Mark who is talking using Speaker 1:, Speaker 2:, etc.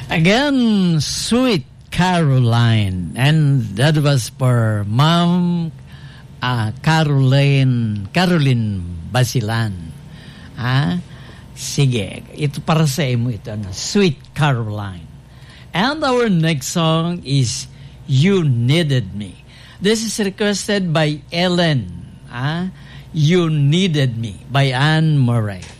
Speaker 1: Again, Sweet Caroline. And that was for Mom Caroline Basilan. Sige, ito para sa imo ito, Sweet Caroline. And our next song is You Needed Me. This is requested by Ellen. You Needed Me by Anne Murray.